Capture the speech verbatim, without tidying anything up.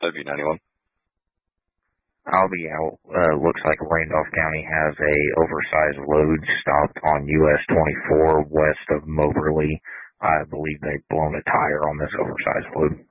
W ninety-one. I'll be out. Uh, looks like Randolph County has a oversized load stopped on U S twenty-four west of Moberly. I believe they've blown a tire on this oversized load.